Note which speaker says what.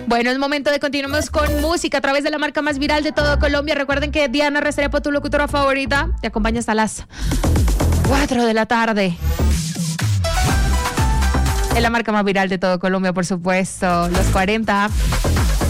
Speaker 1: Bueno, es momento de continuemos con música a través de la marca más viral de todo Colombia. Recuerden que Diana Restrepo, tu locutora favorita, te acompaña hasta las 4 de la tarde. Es la marca más viral de todo Colombia, por supuesto. Los 40.